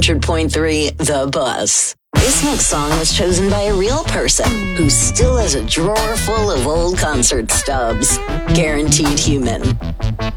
100.3 The Buzz. This next song was chosen by a real person who still has a drawer full of old concert stubs. Guaranteed Human.